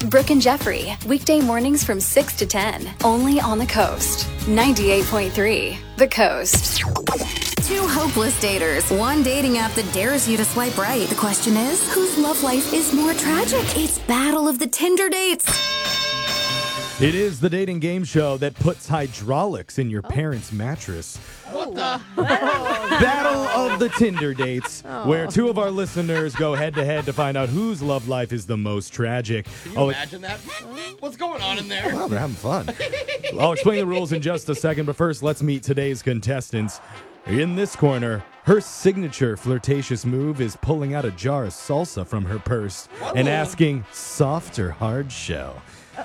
Brooke and Jeffrey, weekday mornings from 6 to 10, only on the Coast. 98.3, The Coast. Two hopeless daters, one dating app that dares you to swipe right. The question is, whose love life is more tragic? It's Battle of the Tinder Dates. It is the dating game show that puts hydraulics in your parents' mattress. What the? Battle of the Tinder Dates, where two of our listeners go head-to-head to find out whose love life is the most tragic. Can you imagine that? What's going on in there? Well, they're having fun. I'll explain the rules in just a second, but first, let's meet today's contestants. In this corner, her signature flirtatious move is pulling out a jar of salsa from her purse and asking, soft or hard shell?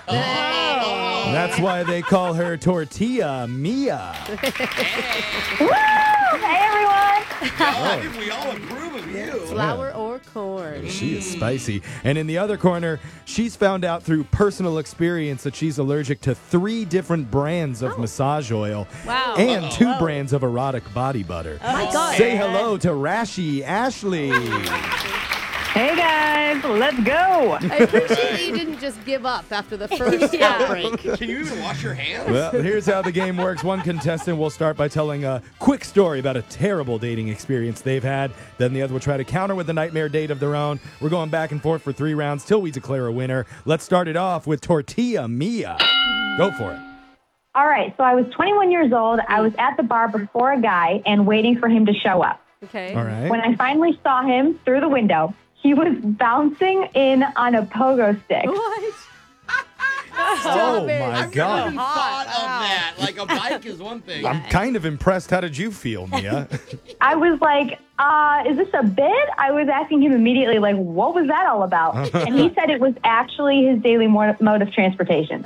That's why they call her Tortilla Mia. Woo! Hey, everyone. I think we all approve of you. Flour or corn. She is spicy. And in the other corner, she's found out through personal experience that she's allergic to 3 different brands of massage oil. Wow. And 2 brands of erotic body butter. Oh my God. Say hello to Rashi Ashley. Hey, guys. Let's go. I appreciate that you didn't just give up after the first outbreak. Can you even wash your hands? Well, here's how the game works. One contestant will start by telling a quick story about a terrible dating experience they've had. Then the other will try to counter with a nightmare date of their own. We're going back and forth for 3 rounds till we declare a winner. Let's start it off with Tortilla Mia. Go for it. All right. So I was 21 years old. I was at the bar before a guy and waiting for him to show up. Okay. All right. When I finally saw him through the window, he was bouncing in on a pogo stick. What? Oh, my I've God. never even thought of that. Like, a bike is one thing. I'm kind of impressed. How did you feel, Mia? I was like, is this a bit? I was asking him immediately, like, what was that all about? And he said it was actually his daily mode of transportation.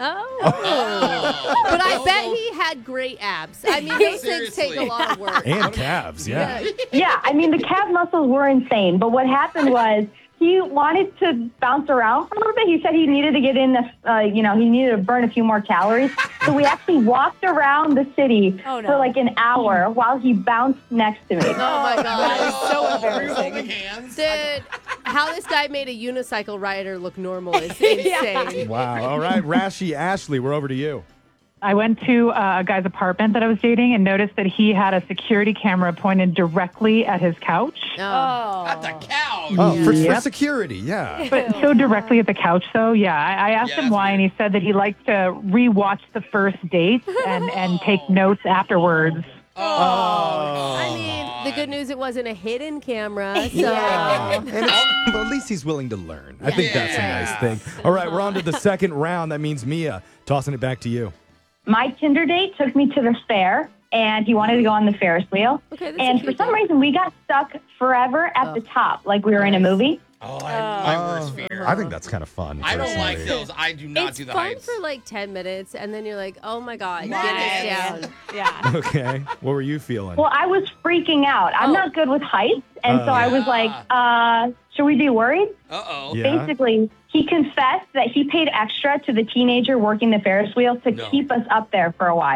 Oh. But I bet he had great abs. I mean, those things take a Seriously. lot of work. And calves, yeah. Yeah, I mean, the calf muscles were insane. But what happened was he wanted to bounce around for a little bit. He said he needed to get in, he needed to burn a few more calories. So we actually walked around the city for like an hour while he bounced next to me. Oh, my God. That is so Were you embarrassing. holding hands? Dude, how this guy made a unicycle rider look normal is insane. Wow. All right, Rashi Ashley, we're over to you. I went to a guy's apartment that I was dating and noticed that he had a security camera pointed directly at his couch. Oh. At the couch. Oh, for Yep. security, yeah. But so directly at the couch, though, yeah. I asked Yeah, him that's why, and he said that he likes to rewatch the first dates and take notes afterwards. I mean, the good news, it wasn't a hidden camera. So. And well, at least he's willing to learn. I think that's a nice thing. All right, we're on to the second round. That means Mia, tossing it back to you. My Tinder date took me to the fair, and he wanted to go on the Ferris wheel. Okay, that's And a for cute some thing. reason, we got stuck forever at the top, like we were in a movie. Oh, my worst fear. I think that's kind of fun. I don't like personally. those. I do not It's do the fun heights. for like 10 minutes, and then you're like, oh my God, Nice. get us down. Yeah. Okay. What were you feeling? Well, I was freaking out. I'm not good with heights, and so I was like, should we be worried? Uh-oh. Yeah. Basically, he confessed that he paid extra to the teenager working the Ferris wheel to keep us up there for a while.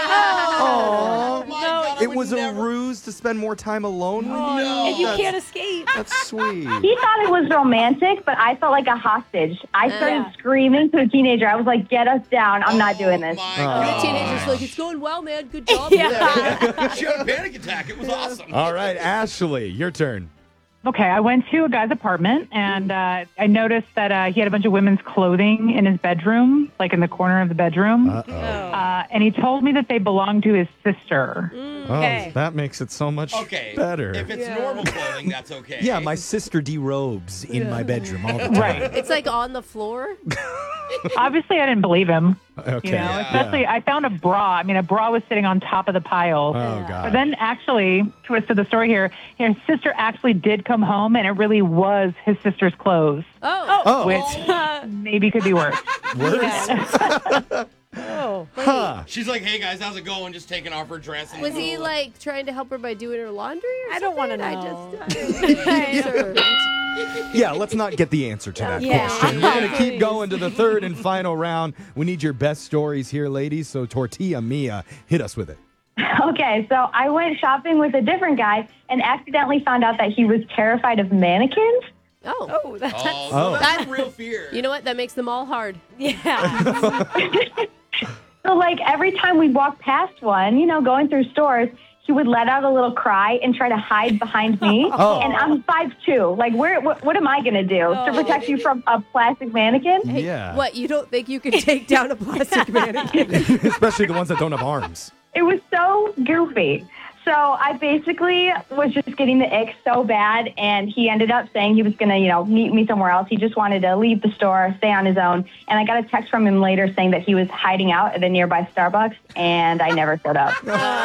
Oh, my God, I It would was never- a ruse to spend more time alone with you? No. And you can't escape. That's sweet. He thought it was romantic, but I felt like a hostage. I started screaming to the teenager. I was like, get us down. I'm not doing this. My The God. teenager's like, it's going well, man. Good job. Yeah. She had a panic attack. It was awesome. All right, Ashley, your turn. Okay, I went to a guy's apartment, and I noticed that he had a bunch of women's clothing in his bedroom, like in the corner of the bedroom. Uh-oh. And he told me that they belonged to his sister. Okay. Oh, that makes it so much Okay. better. If it's normal clothing, that's okay. Yeah, my sister derobes in my bedroom all the time. Right. It's like on the floor. Obviously, I didn't believe him. Okay. You know, especially I found a bra. I mean, a bra was sitting on top of the pile. Oh, God. But then actually, twist of the story here, his sister actually did come home, and it really was his sister's clothes, Oh, which maybe could be worse. worse? Oh. Huh. She's like, hey, guys, how's it going? Just taking off her dress. And Was he like trying to help her by doing her laundry or I don't something? wanna I know. just. Yeah, let's not get the answer to that Yeah. question. We're going to keep Please. going to the third and final round. We need your best stories here, ladies. So, Tortilla Mia, hit us with it. Okay, so I went shopping with a different guy and accidentally found out that he was terrified of mannequins. Oh. Oh, that's Oh, that's real fear. You know what? That makes them all hard. yeah. So, like, every time we walk past one, you know, going through stores, he would let out a little cry and try to hide behind me. Oh. And I'm 5'2". Like, what am I going to do to protect you from a plastic mannequin? Yeah. What, you don't think you can take down a plastic mannequin? Especially the ones that don't have arms. It was so goofy. So I basically was just getting the ick so bad, and he ended up saying he was going to, you know, meet me somewhere else. He just wanted to leave the store, stay on his own. And I got a text from him later saying that he was hiding out at a nearby Starbucks, and I never showed up.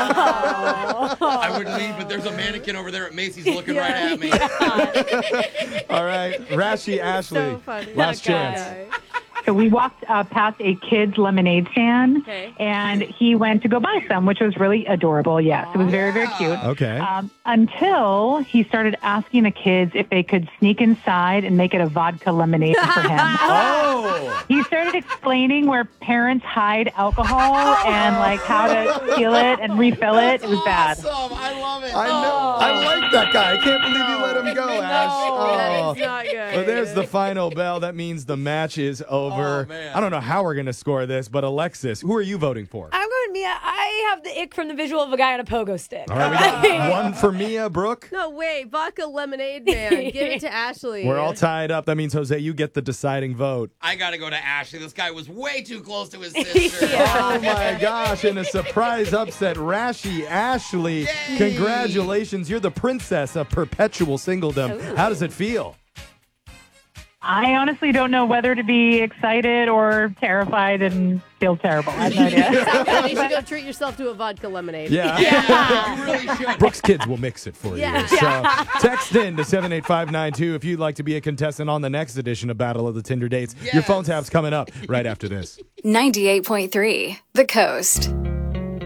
I would leave, but there's a mannequin over there at Macy's looking right at me. All right, Rashi Ashley, So funny. last That chance. So we walked past a kid's lemonade stand, Okay. and he went to go buy some, which was really adorable. Yes, it was very, very cute. Okay. Until he started asking the kids if they could sneak inside and make it a vodka lemonade for him. Oh. He started explaining where parents hide alcohol and like how to steal it and refill it. It was bad. Awesome. I love it. I know. I like that guy. I can't believe you let him go, Ash. That is not good. Well, there's the final bell. That means the match is over. man. I don't know how we're going to score this, but Alexis, who are you voting for? I'm going Mia. I have the ick from the visual of a guy on a pogo stick. All right, we got one for Mia, Brooke. No way. Vodka lemonade, man. Give it to Ashley. We're all tied up. That means, Jose, you get the deciding vote. I got to go to Ashley. This guy was way too close to his sister. Oh, my gosh. And a surprise upset. Rashi Ashley, Yay. congratulations. You're the princess of perpetual singledom. How does it feel? I honestly don't know whether to be excited or terrified and feel terrible. I have no idea. You should go treat yourself to a vodka lemonade. Yeah. You really should. Brooks Kids will mix it for Yeah. you. So text in to 78592 if you'd like to be a contestant on the next edition of Battle of the Tinder Dates. Your phone tap's coming up right after this. 98.3 The Coast.